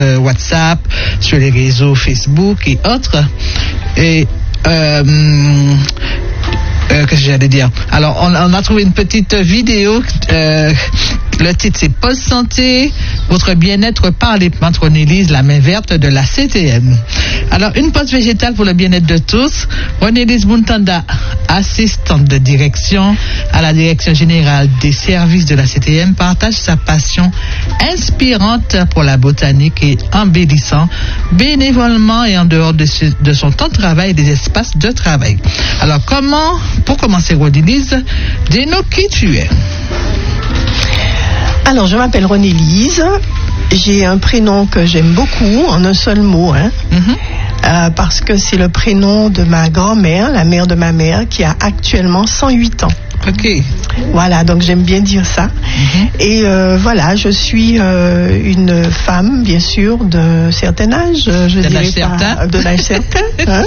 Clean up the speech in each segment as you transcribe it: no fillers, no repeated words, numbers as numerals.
WhatsApp, sur les réseaux Facebook et autres. Et qu'est-ce que j'allais dire? Alors, on a trouvé une petite vidéo. Le titre, c'est Pause Santé, votre bien-être par les plantes. René-Lise, la main verte de la CTM. Alors, une pause végétale pour le bien-être de tous. René-Lise Muntanda, assistante de direction à la direction générale des services de la CTM, partage sa passion inspirante pour la botanique et embellissant bénévolement et en dehors de son temps de travail et des espaces de travail. Alors, pour commencer, René-Lise, dis-nous qui tu es. Alors, je m'appelle René-Lise. J'ai un prénom que j'aime beaucoup, en un seul mot, parce que c'est le prénom de ma grand-mère, la mère de ma mère, qui a actuellement 108 ans. Ok. Voilà, donc j'aime bien dire ça. Et voilà, je suis une femme, bien sûr, d'un certain âge. De l'âge certain.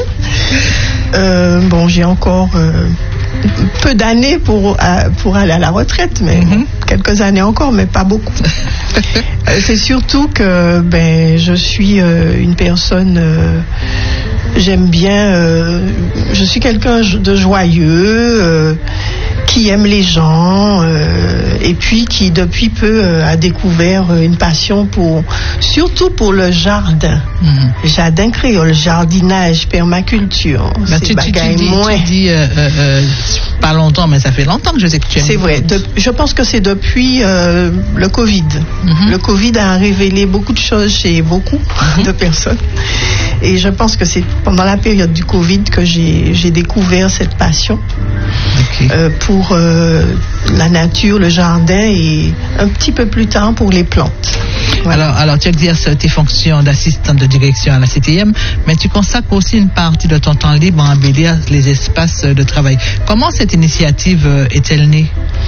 Bon, j'ai encore peu d'années pour aller à la retraite, mais quelques années encore, mais pas beaucoup. C'est surtout que je suis une personne, j'aime bien, je suis quelqu'un de joyeux, qui aime les gens, et puis qui depuis peu a découvert une passion surtout pour le jardin. Jardin créole, jardinage, permaculture. Tu dis pas longtemps, mais ça fait longtemps que je sais que tu aimes. C'est vrai. Je pense que c'est depuis le Covid. Le Covid a révélé beaucoup de choses chez beaucoup de personnes. Et je pense que c'est pendant la période du Covid que j'ai découvert cette passion pour la nature, le jardin et un petit peu plus tard pour les plantes. Voilà. Alors tu exerces tes fonctions d'assistante de direction à la CTM, mais tu consacres aussi une partie de ton temps libre à embellir les espaces de travail. Comment cette initiative est-elle née?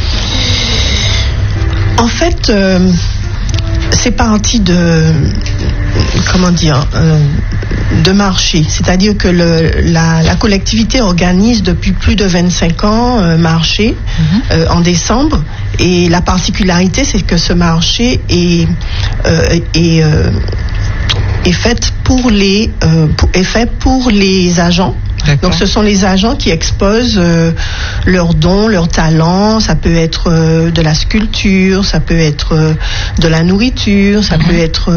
En fait, c'est parti de marché. C'est-à-dire que la collectivité organise depuis plus de 25 ans un marché en décembre. Et la particularité, c'est que ce marché est fait pour les agents. D'accord. Donc ce sont les agents qui exposent leurs dons, leurs talents. Ça peut être de la sculpture, ça peut être de la nourriture, ça peut être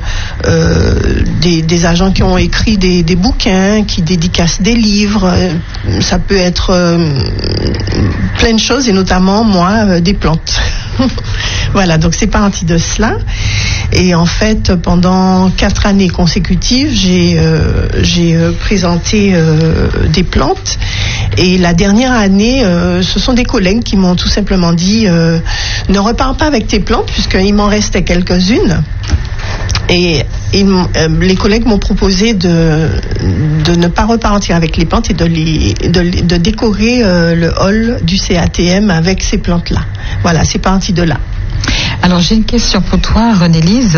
des agents qui ont écrit des bouquins, qui dédicacent des livres. Ça peut être plein de choses et notamment moi des plantes. Voilà, donc c'est parti de cela. Et en fait, pendant 4 années consécutives, j'ai présenté des plantes. Et la dernière année, ce sont des collègues qui m'ont tout simplement dit ne repars pas avec tes plantes, puisqu'il m'en restait quelques-unes. Et les collègues m'ont proposé de ne pas repartir avec les plantes et de décorer le hall du CATM avec ces plantes-là. Voilà, c'est parti de là. Alors j'ai une question pour toi, René-Lise.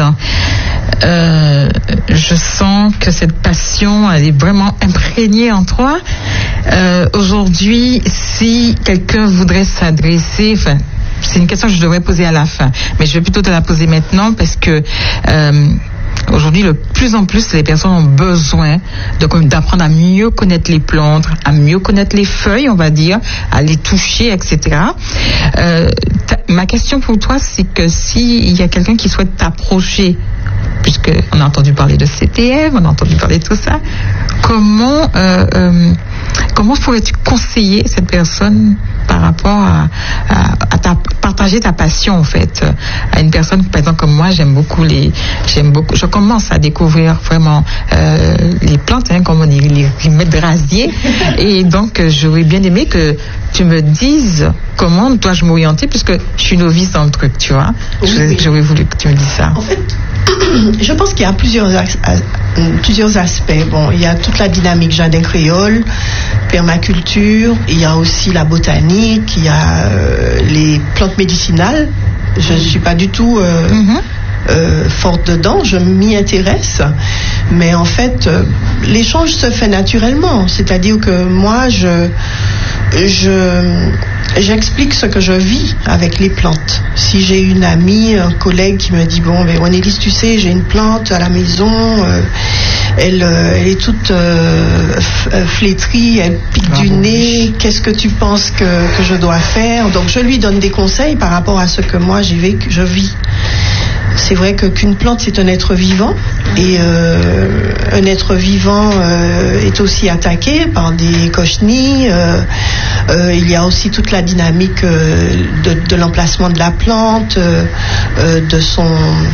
Je sens que cette passion, elle est vraiment imprégnée en toi. Aujourd'hui, si quelqu'un voudrait s'adresser, c'est une question que je devrais poser à la fin, mais je vais plutôt te la poser maintenant parce que aujourd'hui, de plus en plus, les personnes ont besoin d'apprendre à mieux connaître les plantes, à mieux connaître les feuilles, on va dire, à les toucher, etc. Ma question pour toi, c'est que s'il y a quelqu'un qui souhaite t'approcher, puisqu'on a entendu parler de CTM, on a entendu parler de tout ça, comment pourrais-tu conseiller cette personne par rapport à partager ta passion, en fait, à une personne, par exemple, comme moi, je commence à découvrir vraiment les plantes, comme on dit, les remèdes et donc j'aurais bien aimé que tu me dises comment dois-je m'orienter, puisque je suis novice dans le truc, tu vois. Oui. J'aurais voulu que tu me dises ça. En fait, je pense qu'il y a plusieurs aspects. Bon, il y a toute la dynamique jardin créole, permaculture, il y a aussi la botanique, il y a les plantes médicinales. Je ne suis pas du tout forte dedans, je m'y intéresse, mais en fait, l'échange se fait naturellement. C'est-à-dire que moi, j'explique ce que je vis avec les plantes. Si j'ai une amie, un collègue qui me dit bon, mais Élise, tu sais, j'ai une plante à la maison, elle est toute flétrie, elle pique du nez. Qu'est-ce que tu penses que je dois faire? Donc je lui donne des conseils par rapport à ce que moi je vis. C'est vrai qu'une plante, c'est un être vivant, et un être vivant est aussi attaqué par des cochenilles. Il y a aussi toute la dynamique de l'emplacement de la plante, de son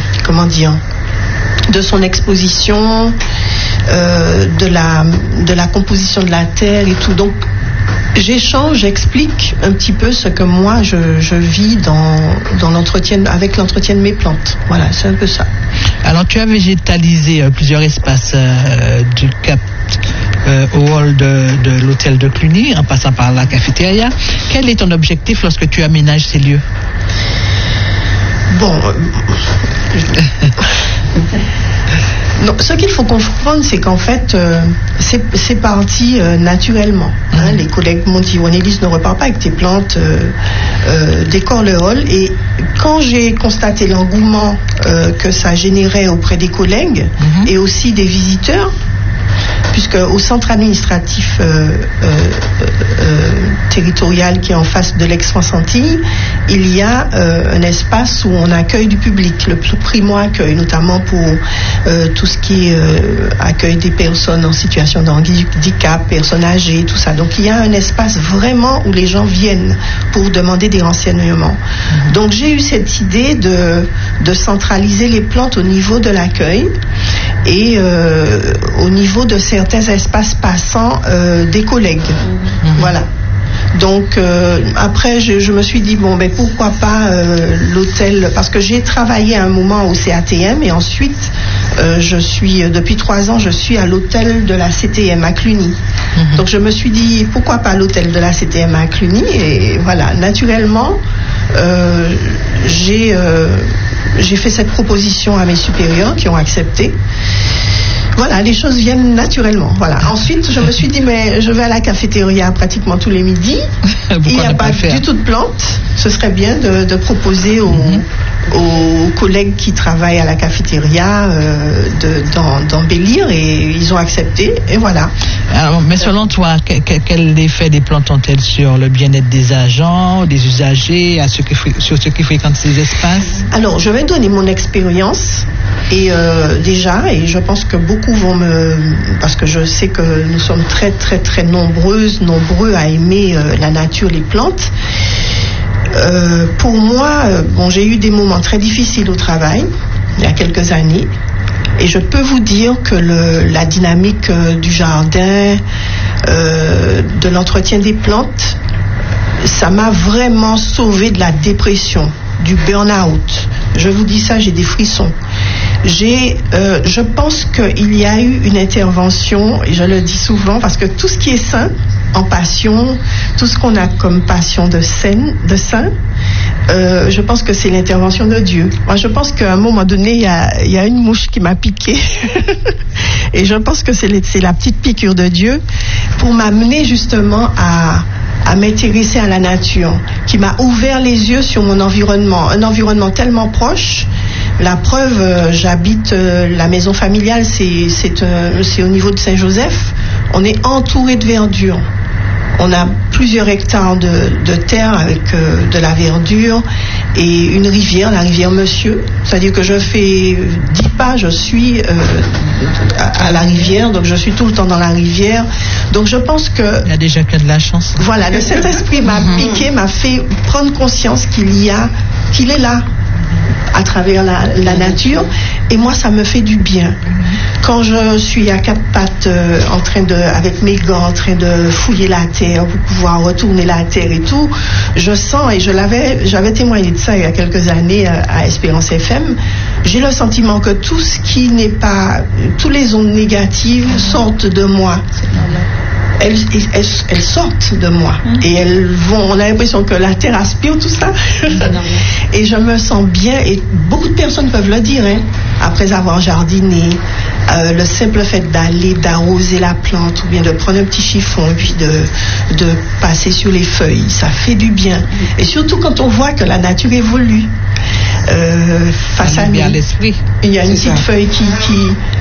exposition, de la composition de la terre et tout. Donc j'explique un petit peu ce que moi je vis dans l'entretien, avec l'entretien de mes plantes. Voilà, c'est un peu ça. Alors tu as végétalisé plusieurs espaces du Cap au hall de l'hôtel de Cluny, en passant par la cafétéria. Quel est ton objectif lorsque tu aménages ces lieux? Bon... Non, ce qu'il faut comprendre, c'est qu'en fait, c'est parti naturellement. Hein. Les collègues m'ont dit, Élise, ne repars pas avec tes plantes, décore le hall. Et quand j'ai constaté l'engouement que ça générait auprès des collègues et aussi des visiteurs, puisque au centre administratif territorial qui est en face de l'Aix-France Antilles, il y a un espace où on accueille du public, le primo-accueil, notamment pour tout ce qui est accueil des personnes en situation de handicap, personnes âgées, tout ça. Donc il y a un espace vraiment où les gens viennent pour demander des renseignements. Donc j'ai eu cette idée de centraliser les plantes au niveau de l'accueil et au niveau de certains espaces passants des collègues. Voilà. Donc après je me suis dit bon, ben pourquoi pas l'hôtel, parce que j'ai travaillé à un moment au CATM et ensuite depuis 3 ans je suis à l'hôtel de la CTM à Cluny. Donc je me suis dit pourquoi pas l'hôtel de la CTM à Cluny, et voilà, naturellement j'ai fait cette proposition à mes supérieurs qui ont accepté. Voilà, les choses viennent naturellement. Voilà. Ensuite, je me suis dit, mais je vais à la cafétéria pratiquement tous les midis. Il n'y a pas du tout de plantes. Ce serait bien de proposer aux collègues qui travaillent à la cafétéria d'embellir, et ils ont accepté. Et voilà. Alors, mais selon toi, quel effet les plantes ont-elles sur le bien-être des agents, des usagers, sur ceux qui fréquentent ces espaces? Alors, je vais donner mon expérience. Et et je pense que beaucoup parce que je sais que nous sommes très très très nombreux à aimer la nature, les plantes. Pour moi, j'ai eu des moments très difficiles au travail il y a quelques années, et je peux vous dire que la dynamique du jardin, de l'entretien des plantes, ça m'a vraiment sauvé de la dépression, du burn-out. Je vous dis ça, j'ai des frissons. Je pense qu'il y a eu une intervention, et je le dis souvent, parce que tout ce qui est saint, en passion, tout ce qu'on a comme passion de saint, je pense que c'est l'intervention de Dieu. Moi, je pense qu'à un moment donné, il y a une mouche qui m'a piqué. Et je pense que c'est la petite piqûre de Dieu pour m'amener justement à m'intéresser à la nature, qui m'a ouvert les yeux sur mon environnement, un environnement tellement proche. La preuve, j'habite la maison familiale, c'est au niveau de Saint-Joseph. On est entouré de verdure. On a plusieurs hectares de terre avec de la verdure et une rivière, la rivière Monsieur. C'est-à-dire que je fais 10 pas, je suis à la rivière, donc je suis tout le temps dans la rivière. Donc je pense que... Il y a déjà que de la chance. Voilà, le Saint-Esprit m'a piqué, m'a fait prendre conscience qu'il est là, à travers la nature, et moi ça me fait du bien. Quand je suis à quatre pattes avec mes gants en train de fouiller la terre pour pouvoir retourner la terre et tout, je sens, et j'avais témoigné de ça il y a quelques années à Espérance FM, j'ai le sentiment que tout ce qui n'est pas, toutes les ondes négatives sortent de moi. Elles sortent de moi et on a l'impression que la terre aspire tout ça. Et je me sens bien, et beaucoup de personnes peuvent le dire, après avoir jardiné, le simple fait d'arroser la plante ou bien de prendre un petit chiffon puis de passer sur les feuilles, ça fait du bien. Et surtout quand on voit que la nature évolue face à nous. Bien à l'esprit. Il y a une petite feuille qui